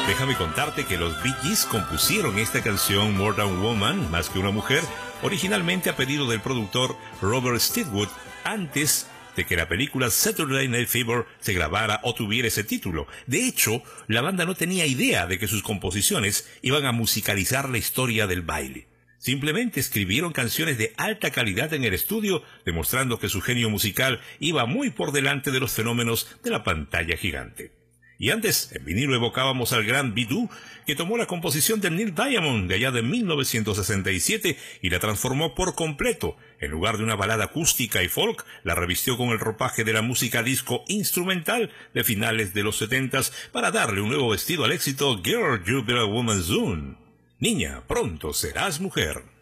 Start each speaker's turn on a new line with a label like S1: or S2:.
S1: Déjame contarte que los Bee Gees compusieron esta canción More Than Woman, más que una mujer, originalmente a pedido del productor Robert Stigwood, antes de que la película Saturday Night Fever se grabara o tuviera ese título. De hecho, la banda no tenía idea de que sus composiciones iban a musicalizar la historia del baile. Simplemente escribieron canciones de alta calidad en el estudio, demostrando que su genio musical iba muy por delante de los fenómenos de la pantalla gigante. Y antes, en vinilo evocábamos al gran Bidoo, que tomó la composición de Neil Diamond de allá de 1967 y la transformó por completo. En lugar de una balada acústica y folk, la revistió con el ropaje de la música disco instrumental de finales de los 70s para darle un nuevo vestido al éxito Girl, You Be a Woman Soon. Niña, pronto serás mujer.